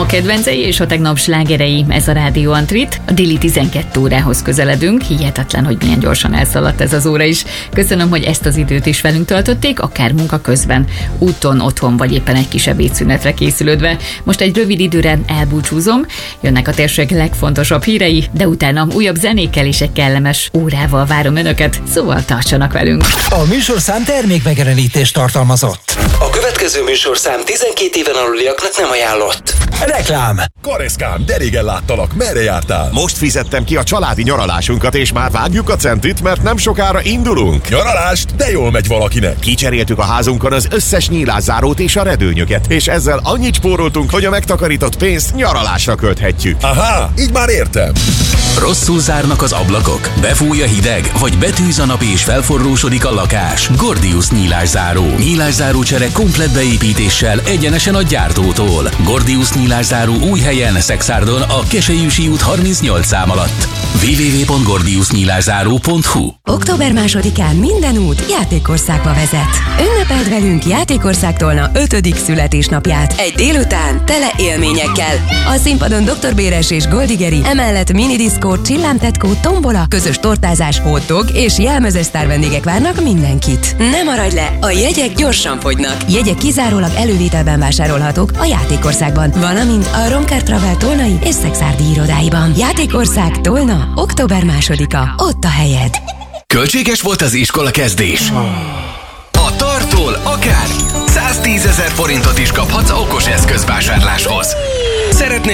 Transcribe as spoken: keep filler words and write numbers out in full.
Számok kedvencei és a tegnap slágerei, ez a Rádió Antrit. A déli tizenkét órához közeledünk, hihetetlen, hogy milyen gyorsan elszaladt ez az óra is. Köszönöm, hogy ezt az időt is velünk töltötték, akár munka közben, úton, otthon vagy éppen egy kis ebédszünetre készülődve. Most egy rövid időre elbúcsúzom, jönnek a térség legfontosabb hírei, de utána újabb zenékkel és egy kellemes órával várom önöket, szóval tartsanak velünk. A műsorszám termékmegjelenítést tartalmazott. A következő műsorszám tizenkét éven aluliaknak nem ajánlott. Reklám. Kareszkám, de régen láttalak, merre jártál? Most fizettem ki a családi nyaralásunkat, és már vágjuk a centit, mert nem sokára indulunk. Nyaralást? De jól megy valakinek. Kicseréltük a házunkon az összes nyílászárót és a redőnyöket, és ezzel annyit spóroltunk, hogy a megtakarított pénzt nyaralásra költhetjük. Aha, így már értem. Rosszul zárnak az ablakok, befúj a hideg, vagy betűz a nap és felforrósodik a lakás. Gordius nyílászáró. Nyílászáró csere komplett beépítéssel egyenesen a gyártótól. Gordius nyílászáró új helyen, Szexárdon, a Keselyűsi út harmincnyolc szám alatt. double-u double-u double-u pont gordius nyílászáró pont hu. október másodikán minden út Játékországba vezet. Ünnepeld velünk Játékország Tolna ötödik születésnapját. Egy délután tele élményekkel. A színpadon doktor Béres és Goldigeri, emellett minidiszkó, csillámtetkó, tombola, közös tortázás, hotdog és jelmezes sztár vendégek várnak mindenkit. Ne maradj le, a jegyek gyorsan fogynak. Jegyek kizárólag elővételben vásárolhatók a Játékországban, valamint a Romker Travel tolnai és szexárdi irodáiban. Játékország Tolna, október másodika, ott a helyed. Költséges volt az iskola kezdés? A Tartól akár száztízezer forintot is kaphatsz okos eszközvásárláshoz. Szeretnél